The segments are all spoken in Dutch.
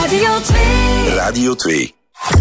Radio 2. Radio 2.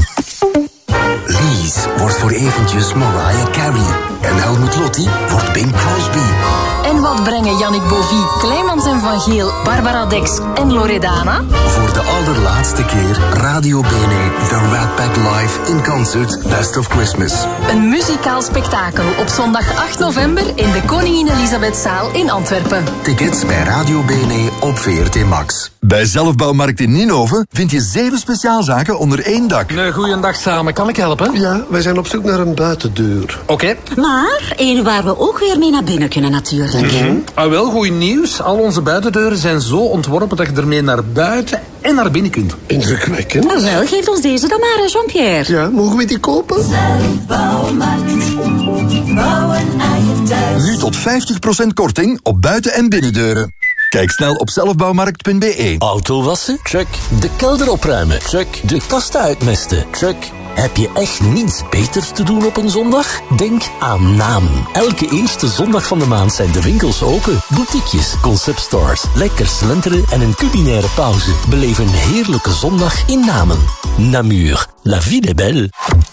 Lies wordt voor eventjes Mariah Carey. En Helmut Lotti wordt Bing Crosby. En wat brengen Yannick Bovie, Clemens en Van Geel, Barbara Dex en Loredana? Voor de allerlaatste keer Radio Bene, The Rat Pack Live in concert Best of Christmas. Een muzikaal spektakel op zondag 8 november in de Koningin Elisabethzaal in Antwerpen. Tickets bij Radio Bene op VRT Max. Bij Zelfbouwmarkt in Ninove vind je 7 speciaalzaken onder één dak. Een goeiedag samen, kan ik helpen? Ja, wij zijn op zoek naar een buitendeur. Oké. Maar één waar we ook weer mee naar binnen kunnen natuurlijk. Wel, goed nieuws. Al onze buitendeuren zijn zo ontworpen dat je ermee naar buiten en naar binnen kunt. Indrukwekkend. Nou wel, geef ons deze dan maar, Jean-Pierre. Ja, mogen we die kopen? Zelfbouwmarkt. Bouwen aan je thuis. Nu tot 50% korting op buiten- en binnendeuren. Kijk snel op zelfbouwmarkt.be. Auto wassen? Check. De kelder opruimen? Check. De kasten uitmesten? Check. Heb je echt niets beters te doen op een zondag? Denk aan Namen. Elke eerste zondag van de maand zijn de winkels open. Boutiquejes, conceptstores, lekker slenteren en een culinaire pauze. Beleef een heerlijke zondag in Namen. Namur. La vie est belle.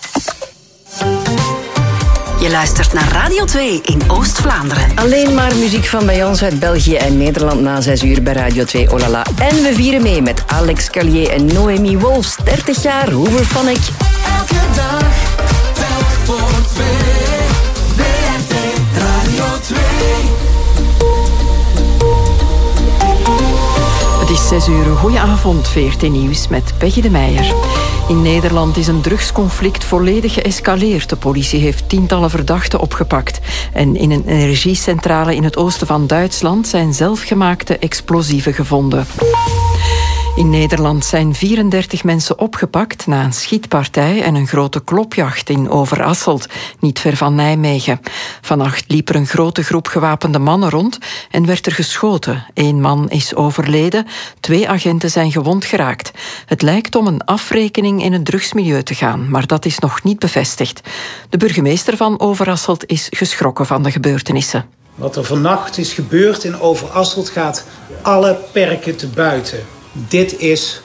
Je luistert naar Radio 2 in Oost-Vlaanderen. Alleen maar muziek van bij ons uit België en Nederland na 6 uur bij Radio 2 Olala. En we vieren mee met Alex Calier en Noemi Wolfs. 30 jaar Hooverphonic. Elke dag, telk voor 2. VRT Radio 2. Het is 6 uur. Goedenavond, VRT Nieuws met Peggy de Meijer. In Nederland is een drugsconflict volledig geëscaleerd. De politie heeft tientallen verdachten opgepakt. En in een energiecentrale in het oosten van Duitsland zijn zelfgemaakte explosieven gevonden. In Nederland zijn 34 mensen opgepakt na een schietpartij en een grote klopjacht in Overasselt, niet ver van Nijmegen. Vannacht liep er een grote groep gewapende mannen rond en werd er geschoten. 1 man is overleden, 2 agenten zijn gewond geraakt. Het lijkt om een afrekening in het drugsmilieu te gaan, maar dat is nog niet bevestigd. De burgemeester van Overasselt is geschrokken van de gebeurtenissen. Wat er vannacht is gebeurd in Overasselt gaat alle perken te buiten. Dit is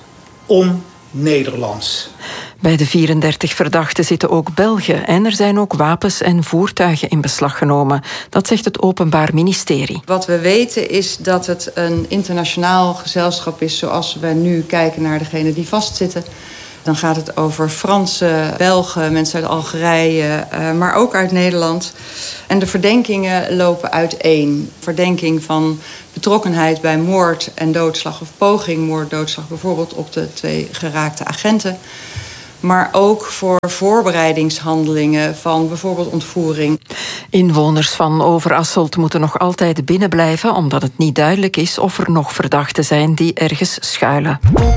on-Nederlands. Bij de 34 verdachten zitten ook Belgen en er zijn ook wapens en voertuigen in beslag genomen. Dat zegt het Openbaar Ministerie. Wat we weten is dat het een internationaal gezelschap is, zoals we nu kijken naar degenen die vastzitten. Dan gaat het over Fransen, Belgen, mensen uit Algerije, maar ook uit Nederland. En de verdenkingen lopen uiteen. Verdenking van betrokkenheid bij moord en doodslag of poging moord, doodslag bijvoorbeeld op de 2 geraakte agenten. Maar ook voor voorbereidingshandelingen van bijvoorbeeld ontvoering. Inwoners van Overasselt moeten nog altijd binnenblijven omdat het niet duidelijk is of er nog verdachten zijn die ergens schuilen.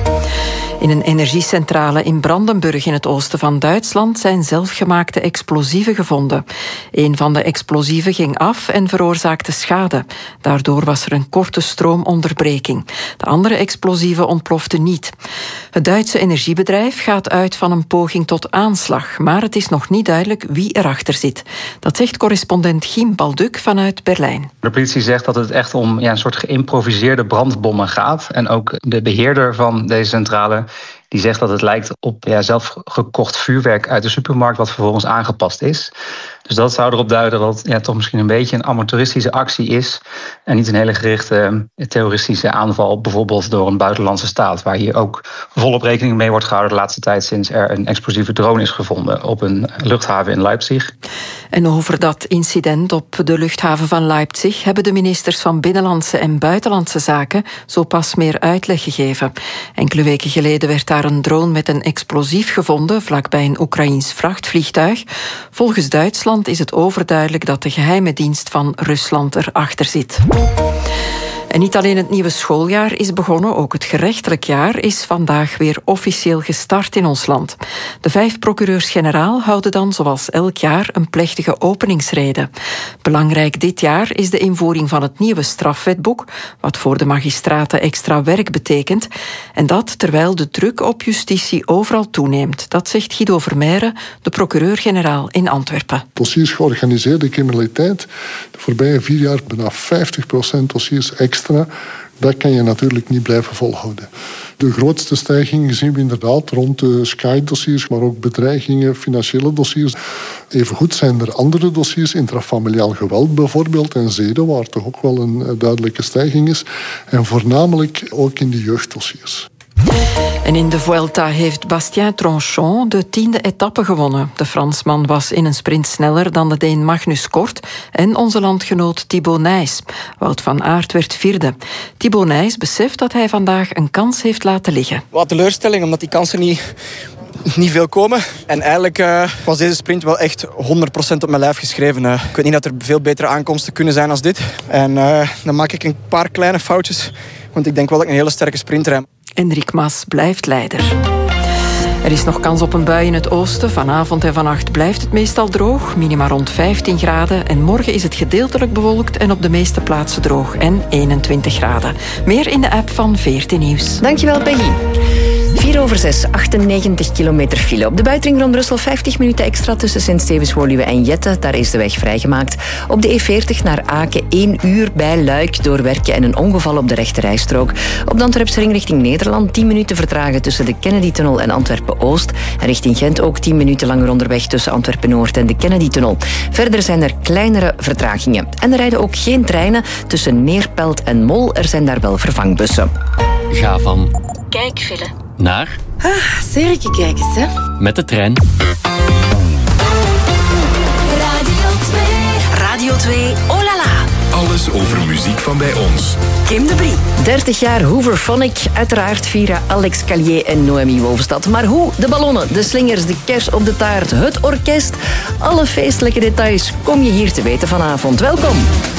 In een energiecentrale in Brandenburg in het oosten van Duitsland zijn zelfgemaakte explosieven gevonden. Een van de explosieven ging af en veroorzaakte schade. Daardoor was er een korte stroomonderbreking. De andere explosieven ontploften niet. Het Duitse energiebedrijf gaat uit van een poging tot aanslag, maar het is nog niet duidelijk wie erachter zit. Dat zegt correspondent Giem Balduk vanuit Berlijn. De politie zegt dat het echt om een soort geïmproviseerde brandbommen gaat. En ook de beheerder van deze centrale die zegt dat het lijkt op zelf gekocht vuurwerk uit de supermarkt wat vervolgens aangepast is. Dus dat zou erop duiden dat het toch misschien een beetje een amateuristische actie is en niet een hele gerichte terroristische aanval, bijvoorbeeld door een buitenlandse staat, waar hier ook volop rekening mee wordt gehouden de laatste tijd sinds er een explosieve drone is gevonden op een luchthaven in Leipzig. En over dat incident op de luchthaven van Leipzig hebben de ministers van Binnenlandse en Buitenlandse Zaken zo pas meer uitleg gegeven. Enkele weken geleden werd daar een drone met een explosief gevonden vlakbij een Oekraïens vrachtvliegtuig. Volgens Duitsland is het overduidelijk dat de geheime dienst van Rusland erachter zit. En niet alleen het nieuwe schooljaar is begonnen, ook het gerechtelijk jaar is vandaag weer officieel gestart in ons land. De 5 procureurs-generaal houden dan zoals elk jaar een plechtige openingsrede. Belangrijk dit jaar is de invoering van het nieuwe strafwetboek, wat voor de magistraten extra werk betekent. En dat terwijl de druk op justitie overal toeneemt. Dat zegt Guido Vermeijren, de procureur-generaal in Antwerpen. Dossiers georganiseerde criminaliteit, de voorbije 4 jaar bijna 50% dossiers extra. Dat kan je natuurlijk niet blijven volhouden. De grootste stijging zien we inderdaad rond de Sky-dossiers, maar ook bedreigingen, financiële dossiers. Evengoed zijn er andere dossiers, intrafamiliaal geweld bijvoorbeeld en zeden, waar toch ook wel een duidelijke stijging is. En voornamelijk ook in de jeugddossiers. En in de Vuelta heeft Bastien Tronchon de 10e etappe gewonnen. De Fransman was in een sprint sneller dan de Deen Magnus Kort en onze landgenoot Thibaut Nys. Wout van Aert werd 4e. Thibaut Nys beseft dat hij vandaag een kans heeft laten liggen. Wat teleurstelling, omdat die kansen niet veel komen. En eigenlijk was deze sprint wel echt 100% op mijn lijf geschreven. Ik weet niet dat er veel betere aankomsten kunnen zijn als dit. En dan maak ik een paar kleine foutjes, want ik denk wel dat ik een hele sterke sprint rijd. Enric Mas blijft leider. Er is nog kans op een bui in het oosten. Vanavond en vannacht blijft het meestal droog. Minima rond 15 graden. En morgen is het gedeeltelijk bewolkt en op de meeste plaatsen droog. En 21 graden. Meer in de app van VRT Nieuws. Dankjewel, Peggy. 4/6, 98 kilometer file. Op de buitenring rond Brussel 50 minuten extra tussen Sint-Stevens-Woluwe en Jette. Daar is de weg vrijgemaakt. Op de E40 naar Aken 1 uur bij Luik door werken en een ongeval op de rechterrijstrook. Op de Antwerpse ring richting Nederland 10 minuten vertragen tussen de Kennedy-tunnel en Antwerpen-Oost. En richting Gent ook 10 minuten langer onderweg tussen Antwerpen-Noord en de Kennedy-tunnel. Verder zijn er kleinere vertragingen. En er rijden ook geen treinen tussen Neerpelt en Mol. Er zijn daar wel vervangbussen. Ga van kijkfile naar serie kijken, hè? Met de trein. Radio 2, oh la la. Alles over muziek van bij ons. Kim de Brie. 30 jaar Hooverphonic, uiteraard via Alex Calier en Noemi Wolfstad. Maar hoe? De ballonnen, de slingers, de kers op de taart, het orkest. Alle feestelijke details kom je hier te weten vanavond. Welkom.